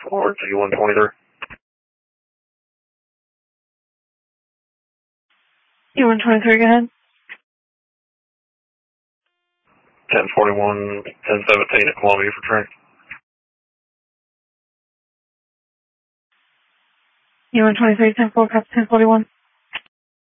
Forward to U123. U123, go ahead. 1041, 1017 at Columbia for train. U123, 10-4, copy 1041.